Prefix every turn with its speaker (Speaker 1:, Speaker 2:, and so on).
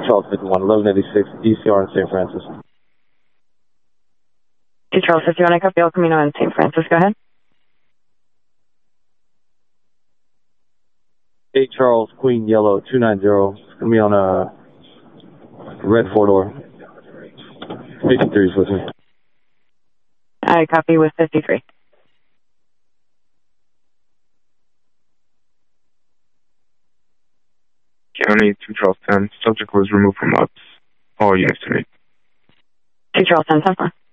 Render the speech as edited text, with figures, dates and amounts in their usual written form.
Speaker 1: Charles 51, 1186 ECR in St. Francis.
Speaker 2: 2 Charles 51, I copy El Camino in St. Francis. Go ahead.
Speaker 1: 8 Charles, Queen Yellow, 290. It's going to be on a red 4-door. 53 is with me.
Speaker 2: I copy with 53.
Speaker 3: County 2 Charles 10. Subject was removed from ops. All units to me.
Speaker 2: 2 Charles 10, 10-4.